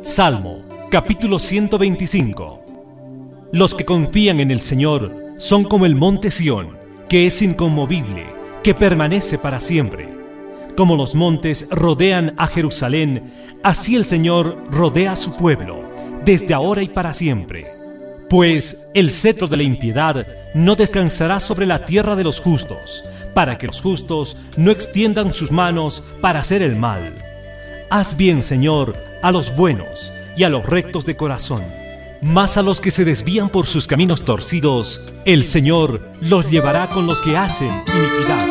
Salmo, capítulo 125. Los que confían en el Señor son como el monte Sión, que es inconmovible, que permanece para siempre. Como los montes rodean a Jerusalén, así el Señor rodea a su pueblo, desde ahora y para siempre. Pues el cetro de la impiedad no descansará sobre la tierra de los justos, para que los justos no extiendan sus manos para hacer el mal. Haz bien, Señor, a los buenos y a los rectos de corazón, mas a los que se desvían por sus caminos torcidos, el Señor los llevará con los que hacen iniquidad.